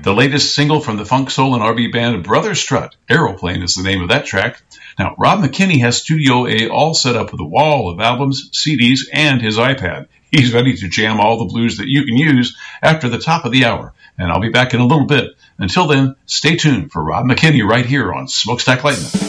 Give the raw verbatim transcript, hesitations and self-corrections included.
the latest single from the funk soul and R and B band Brother Strut. Aeroplane is the name of that track. Now, Rob McKinney has Studio A all set up with a wall of albums, C Ds, and his iPad. He's ready to jam all the blues that you can use after the top of the hour. And I'll be back in a little bit. Until then, stay tuned for Rob McKinney right here on Smokestack Lightning.